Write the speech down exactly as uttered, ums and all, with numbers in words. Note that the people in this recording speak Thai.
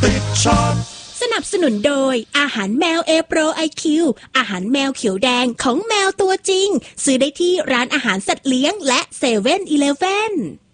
ติดชอบสนับสนุนโดยอาหารแมวเอโปรไอคิวอาหารแมวเขียวแดงของแมวตัวจริงซื้อได้ที่ร้านอาหารสัตว์เลี้ยงและเซเว่นอีเลฟเว่น